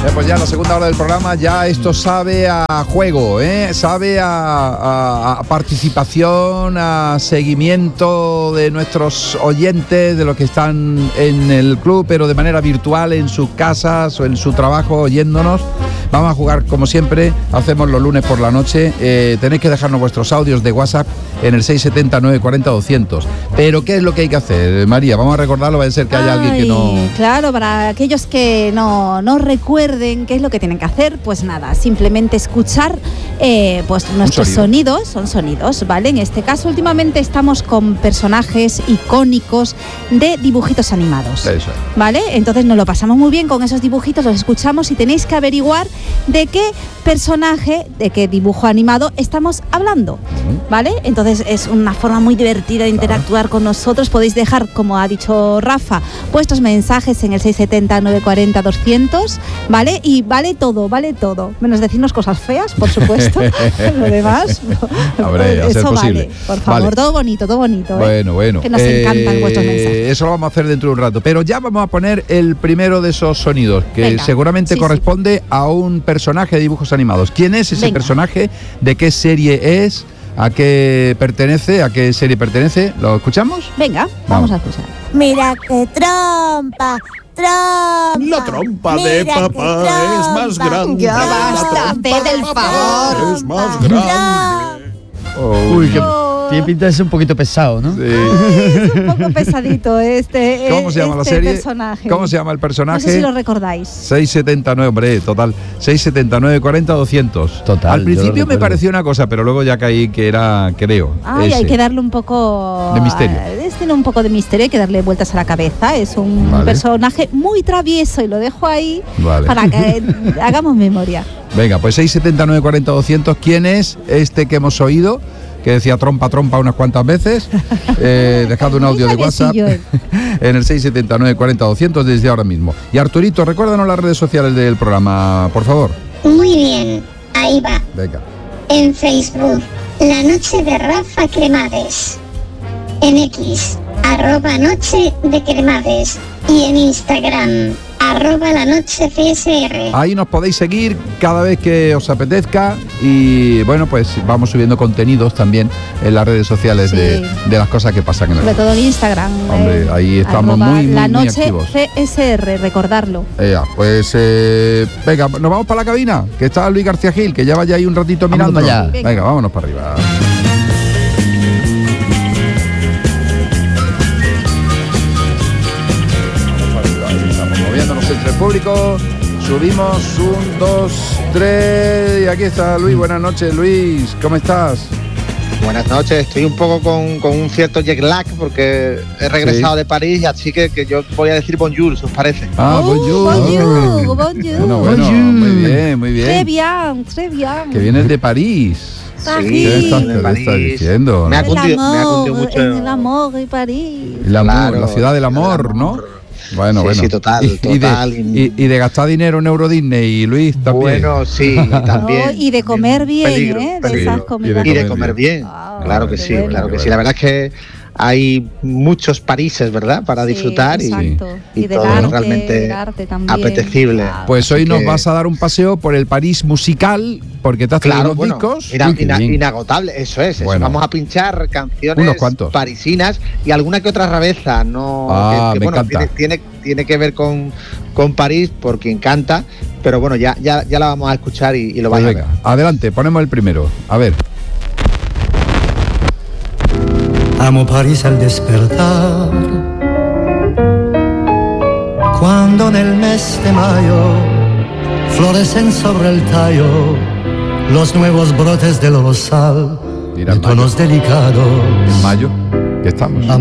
Pues ya la segunda hora del programa, ya esto sabe a juego, sabe a participación, a seguimiento de nuestros oyentes, de los que están en el club, pero de manera virtual, en sus casas o en su trabajo, oyéndonos. Vamos a jugar como siempre, hacemos los lunes por la noche. Tenéis que dejarnos vuestros audios de WhatsApp en el 670 940 200. Pero ¿qué es lo que hay que hacer, María? Vamos a recordarlo, va a ser que haya alguien que no... Claro, para aquellos que no recuerden qué es lo que tienen que hacer, pues nada, simplemente escuchar pues nuestros sonidos, son sonidos, ¿vale? En este caso, últimamente estamos con personajes icónicos de dibujitos animados. Eso. ¿Vale? Entonces nos lo pasamos muy bien con esos dibujitos, los escuchamos y tenéis que averiguar de qué personaje, de qué dibujo animado estamos hablando, ¿vale? Entonces es una forma muy divertida de interactuar con nosotros. Podéis dejar, como ha dicho Rafa, vuestros mensajes en el 670 940 200, ¿vale? Y vale todo, menos decirnos cosas feas, por supuesto. Lo demás, Hombre, eso vale, por favor, vale. Todo bonito, Bueno. Que nos encantan vuestros mensajes. Eso lo vamos a hacer dentro de un rato, pero ya vamos a poner el primero de esos sonidos, que venga, seguramente corresponde a un personaje de dibujos animados. ¿Quién es ese personaje? ¿De qué serie es? ¿A qué pertenece? ¿A qué serie pertenece? ¿Lo escuchamos? Venga, vamos a escuchar. Mira qué trompa. La trompa de papá es más grande. Ya basta, haced el favor. Es más grande. Uy, tiene pinta de ser un poquito pesado, ¿no? Sí. Es un poco pesadito ¿Cómo se llama la serie? Personaje. ¿Cómo se llama el personaje? No sé si lo recordáis. 679, hombre, total. 679 40 200. Total. Al principio me pareció una cosa, pero luego ya caí que era, creo. Ay, hay que darle un poco de misterio. Tiene un poco de misterio, hay que darle vueltas a la cabeza. Es un personaje muy travieso y lo dejo ahí para que hagamos memoria. Venga, pues 679 40 200. ¿Quién es este que hemos oído? Que decía trompa unas cuantas veces. Dejad un audio de WhatsApp en el 679 40 200 desde ahora mismo. Y Arturito, recuérdanos las redes sociales del programa, por favor. Muy bien, ahí va. Venga. En Facebook, La Noche de Rafa Cremades. En X, @Noche de Cremades. Y en Instagram, @LaNocheCSR. Ahí nos podéis seguir cada vez que os apetezca y bueno, pues vamos subiendo contenidos también en las redes sociales de las cosas que pasan en el sobre todo en Instagram. Hombre, ahí estamos muy activos. CSR, recordarlo. Pues venga, nos vamos para la cabina, que está Luis García Gil, que ya vaya ahí un ratito mirando. Venga, vámonos para arriba. Entre el público, subimos 1, 2, 3 y aquí está Luis. Buenas noches, Luis, ¿cómo estás? Buenas noches, estoy un poco con un cierto jet lag porque he regresado de París, así que yo voy a decir bonjour, ¿os parece? Bonjour. Bueno, muy bien. Très bien. Que vienes de París. ¿Qué estás diciendo? Me ha cundido mucho. El amor y París. La ciudad del amor, ¿no? Bueno. Sí, total. Y de gastar dinero en Euro Disney, Luis, también. Bueno, sí, también. Y de comer bien, peligro. De esas comidas. Y de comer bien. Claro que sí. La verdad es que hay muchos Paríses, ¿verdad? Para disfrutar y todo arte, realmente apetecible. Pues hoy nos vas a dar un paseo por el París musical, porque te has traído unos discos. Inagotable, eso es. Bueno. Vamos a pinchar canciones parisinas y alguna que otra rareza, me encanta. Tiene que ver con París, por quien canta, pero bueno, ya la vamos a escuchar y lo vais a ver. Adelante, ponemos el primero. A ver. Amo París al despertar, cuando en el mes de mayo florecen sobre el tallo los nuevos brotes del rosal de tonos delicados. En mayo, que estamos.